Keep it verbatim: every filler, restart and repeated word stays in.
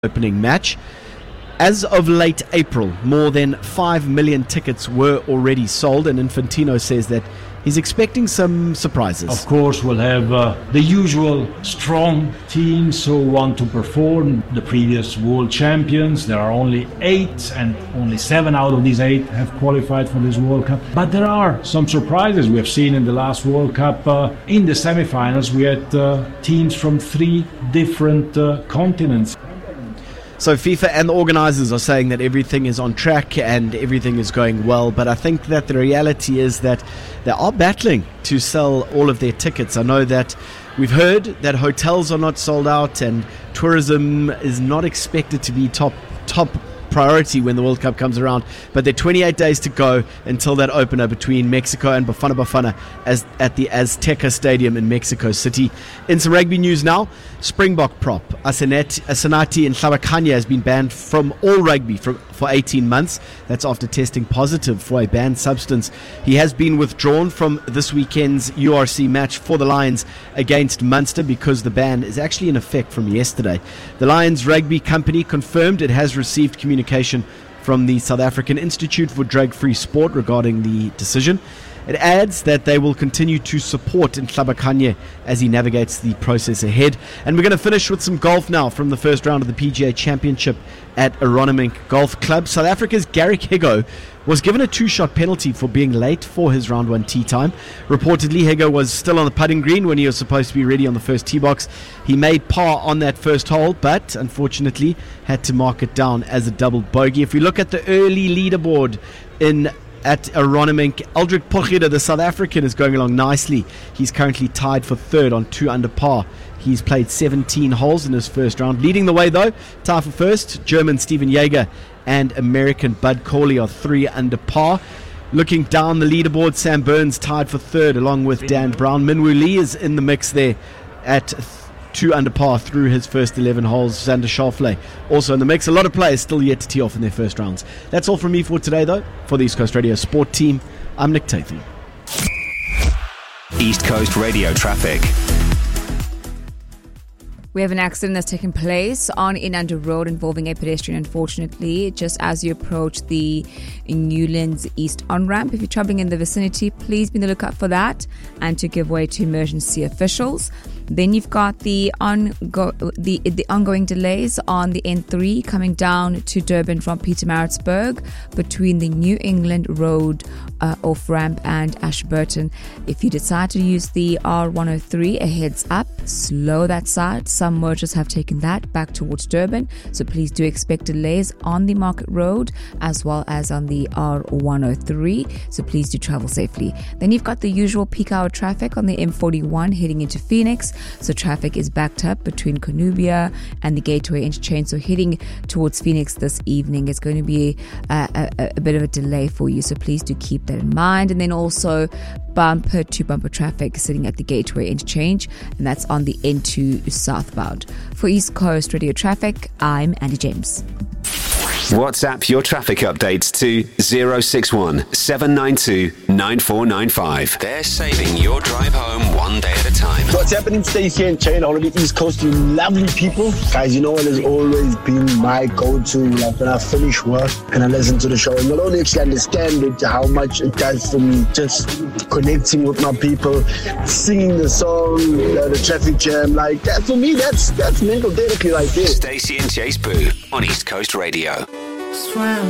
opening match. As of late April, more than five million tickets were already sold, and Infantino says that he's expecting some surprises. Of course, we'll have uh, the usual strong teams who want to perform, the previous world champions. There are only eight, and only seven out of these eight have qualified for this World Cup. But there are some surprises we have seen in the last World Cup. Uh, in the semifinals, we had uh, teams from three different uh, continents. So FIFA and the organisers are saying that everything is on track and everything is going well, but I think that the reality is that they are battling to sell all of their tickets. I know that we've heard that hotels are not sold out and tourism is not expected to be top top priority when the World Cup comes around, but there are twenty-eight days to go until that opener between Mexico and Bafana Bafana as at the Azteca Stadium in Mexico City. In some rugby news now, Springbok prop Asenet Asenati Nhlabakanya has been banned from all rugby for, for eighteen months. That's after testing positive for a banned substance. He has been withdrawn from this weekend's U R C match for the Lions against Munster because the ban is actually in effect from yesterday. The Lions Rugby Company confirmed it has received communication from the South African Institute for Drug-Free Sport regarding the decision. It adds that they will continue to support Nhlabakanya as he navigates the process ahead. And we're going to finish with some golf now from the first round of the P G A Championship at Aronimink Golf Club. South Africa's Garrick Higgo was given a two-shot penalty for being late for his round one tee time. Reportedly, Higgo was still on the putting green when he was supposed to be ready on the first tee box. He made par on that first hole, but unfortunately had to mark it down as a double bogey. If we look at the early leaderboard in at Aronimink, Aldrich Potgieter, the South African, is going along nicely. He's currently tied for third on two under par. He's played seventeen holes in his first round. Leading the way, though, tied for first, German Steven Jaeger and American Bud Cauley are three under par. Looking down the leaderboard, Sam Burns tied for third along with Dan Brown. Minwoo Lee is in the mix there at th- two under par through his first eleven holes. Xander Schauffele also in the mix. A lot of players still yet to tee off in their first rounds. That's all from me for today, though. For the East Coast Radio Sport Team, I'm Nick Tathan. East Coast Radio traffic. We have an accident that's taken place on Inanda Road involving a pedestrian, unfortunately, just as you approach the Newlands East on-ramp. If you're travelling in the vicinity, please be on the lookout for that and to give way to emergency officials. Then you've got the, ongo- the, the ongoing delays on the N three coming down to Durban from Pietermaritzburg between the New England Road uh, off-ramp and Ashburton. If you decide to use the R one oh three, a heads up, slow that side. Some merchants have taken that back towards Durban, so please do expect delays on the Market Road as well as on the R one oh three, so please do travel safely. Then you've got the usual peak hour traffic on the M forty-one heading into Phoenix, so traffic is backed up between Conubia and the Gateway Interchange, so heading towards Phoenix this evening is going to be a, a, a bit of a delay for you, so please do keep that in mind. And then also bumper to bumper traffic sitting at the Gateway Interchange, and that's on the N two southbound. For East Coast Radio Traffic, I'm Andy James. WhatsApp your traffic updates to zero six one seven nine two nine four nine five. They're saving your drive home one day at a time. What's happening, Stacey and Chain, all of the East Coast, you lovely people. Guys, you know what has always been my go-to, like when I finish work and I listen to the show. And you'll only actually understand it, how much it does for me, just connecting with my people, singing the song, you know, the traffic jam, like that. For me, that's that's mental therapy right there. Stacey and Chase Boo on East Coast Radio. Swam